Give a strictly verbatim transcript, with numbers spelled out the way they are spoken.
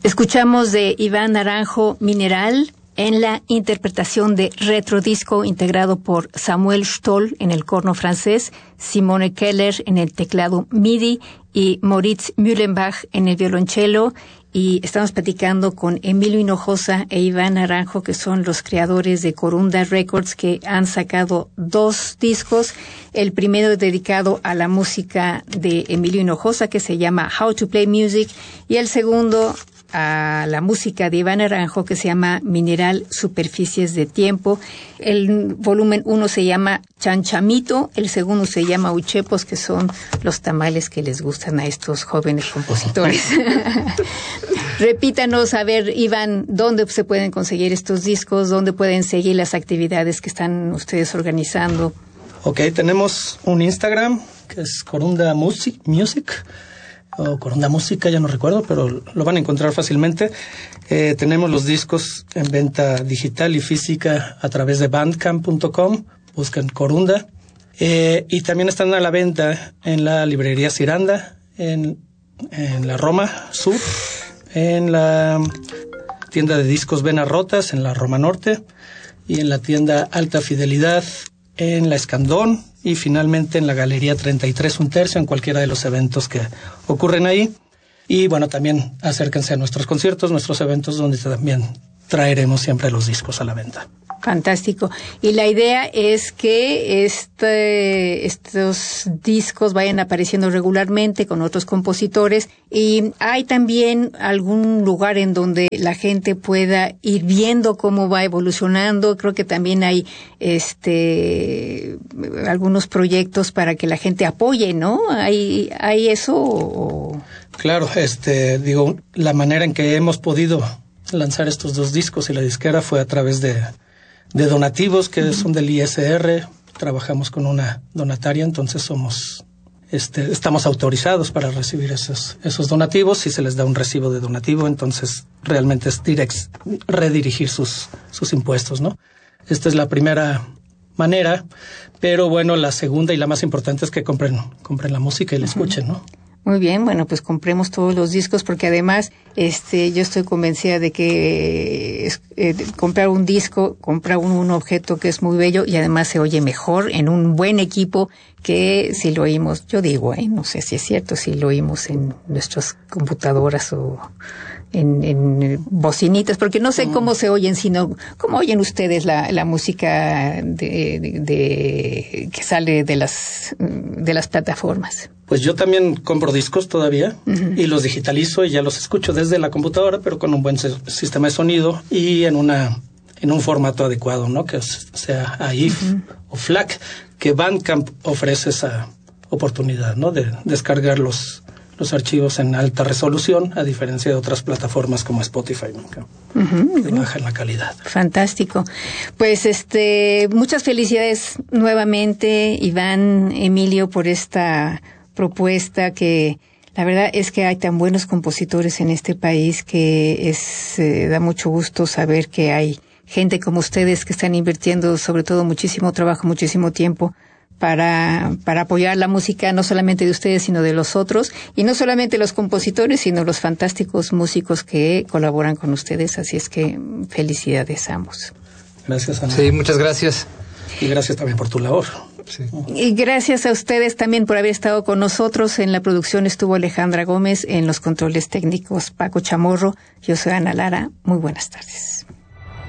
Escuchamos de Iván Naranjo Mineral en la interpretación de Retro Disco, integrado por Samuel Stoll en el corno francés, Simone Keller en el teclado MIDI y Moritz Mühlenbach en el violonchelo. Y estamos platicando con Emilio Hinojosa e Iván Naranjo, que son los creadores de Corunda Records, que han sacado dos discos. El primero es dedicado a la música de Emilio Hinojosa, que se llama How to Play Music, y el segundo a la música de Iván Naranjo, que se llama Mineral Superficies de Tiempo. El volumen uno se llama Chanchamito, el segundo se llama Uchepos, que son los tamales que les gustan a estos jóvenes compositores. Repítanos, a ver, Iván, ¿dónde se pueden conseguir estos discos? ¿Dónde pueden seguir las actividades que están ustedes organizando? Ok, tenemos un Instagram, que es Corunda Music, Music o Corunda Música, ya no recuerdo, pero lo van a encontrar fácilmente. Eh, tenemos los discos en venta digital y física a través de bandcamp punto com, buscan Corunda. Eh, y también están a la venta en la librería Ciranda, en, en la Roma Sur, en la tienda de discos Venas Rotas, en la Roma Norte, y en la tienda Alta Fidelidad, en la Escandón, y finalmente en la Galería treinta y tres Un Tercio, en cualquiera de los eventos que ocurren ahí. Y bueno, también acérquense a nuestros conciertos, nuestros eventos, donde también traeremos siempre los discos a la venta. Fantástico. Y la idea es que este, estos discos vayan apareciendo regularmente con otros compositores, y hay también algún lugar en donde la gente pueda ir viendo cómo va evolucionando. Creo que también hay este algunos proyectos para que la gente apoye, ¿no? ¿Hay, hay eso? O... Claro, este, digo, la manera en que hemos podido lanzar estos dos discos y la disquera fue a través de de donativos que uh-huh. son del I S R. Trabajamos con una donataria, entonces somos este estamos autorizados para recibir esos esos donativos. Si se les da un recibo de donativo, entonces realmente es direct, redirigir sus sus impuestos, ¿no? Esta es la primera manera, pero bueno, la segunda y la más importante es que compren compren la música y la uh-huh. escuchen, ¿no? Muy bien, bueno, pues compremos todos los discos, porque además este yo estoy convencida de que eh, comprar un disco, comprar un, un objeto que es muy bello y además se oye mejor en un buen equipo que si lo oímos, yo digo, eh, no sé si es cierto, si lo oímos en nuestras computadoras o en, en bocinitas, porque no sé cómo se oyen, sino cómo oyen ustedes la, la música de, de, de que sale de las de las plataformas. Pues yo también compro discos todavía uh-huh. y los digitalizo y ya los escucho desde la computadora, pero con un buen se- sistema de sonido y en una en un formato adecuado, ¿no? Que sea A I F uh-huh. o FLAC, que Bandcamp ofrece esa oportunidad, ¿no? De descargar los los archivos en alta resolución, a diferencia de otras plataformas como Spotify, ¿no? Que, uh-huh. que bajan la calidad. Fantástico. Pues este muchas felicidades nuevamente, Iván, Emilio, por esta propuesta, que la verdad es que hay tan buenos compositores en este país que es eh, da mucho gusto saber que hay gente como ustedes que están invirtiendo sobre todo muchísimo trabajo, muchísimo tiempo para para apoyar la música, no solamente de ustedes sino de los otros, y no solamente los compositores sino los fantásticos músicos que colaboran con ustedes. Así es que felicidades a ambos. Gracias, Ana. Sí, muchas gracias. Y gracias también por tu labor. Sí. Y gracias a ustedes también por haber estado con nosotros. En la producción estuvo Alejandra Gómez, en los controles técnicos Paco Chamorro. Yo soy Ana Lara. Muy buenas tardes.